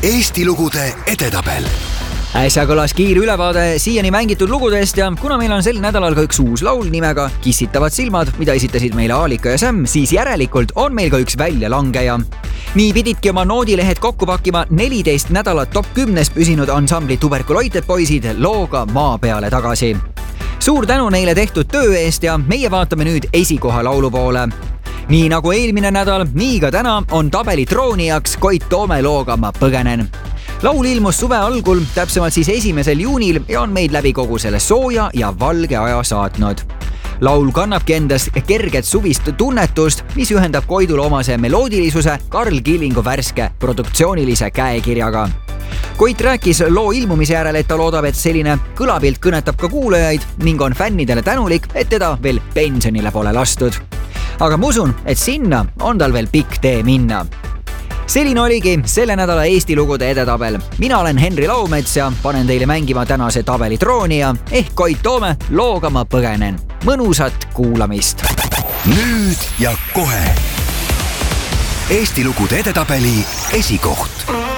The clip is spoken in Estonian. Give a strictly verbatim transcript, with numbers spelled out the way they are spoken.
Eesti lugude edetabel. Äsja kõlas kiire ülevaade siiani mängitud lugudest ja kuna meil on sel nädalal ka üks uus laul nimega Kissitavad silmad, mida esitasid meile Aalika ja Sam, siis järelikult on meil ka üks väljalangeja. Nii pididki oma noodilehed kokku pakkima neliteist nädalat top kümnes püsinud ansambli Tuberkuloited poisid looga Maa peale tagasi. Suur tänu neile tehtud töö eest ja meie vaatame nüüd esikoha laulu poole. Nii nagu eelmine nädal, nii ka täna on tabeli troonijaks Koit Toome looga Ma põgenen. Laul ilmus suve algul, täpsemalt siis esimesel juunil ja on meid läbi kogu selle sooja ja valge aja saatnud. Laul kannabki endas kerget suvist tunnetust, mis ühendab Koidule omase meloodilisuse Karl Killingu värske produktsioonilise käekirjaga. Koit rääkis loo ilmumise järel, et ta loodab, et selline kõlapilt kõnetab ka kuulajaid ning on fännidele tänulik, et teda veel pensionile pole lastud. Aga ma usun, et sinna on tal veel pikk tee minna. Selline oligi selle nädala Eesti lugude edetabel. Mina olen Henri Laumets ja panen teile mängima tänase tabeli troonija ehk Koit Toome looga Ma põgenen. Mõnusat kuulamist! Nüüd ja kohe Eesti lugude edetabeli esikoht.